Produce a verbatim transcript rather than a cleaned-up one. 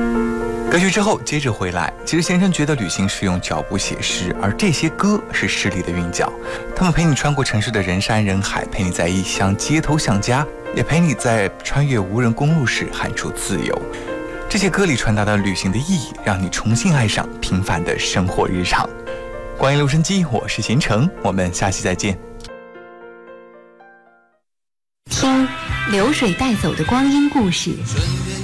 歌曲之后接着回来，其实先生觉得旅行是用脚步写诗，而这些歌是诗里的韵脚，他们陪你穿过城市的人山人海，陪你在异乡街头想家，也陪你在穿越无人公路时喊出自由。这些歌里传达的旅行的意义，让你重新爱上平凡的生活日常。关于留声机，我是贤成，我们下期再见。 听流水带走的光阴故事。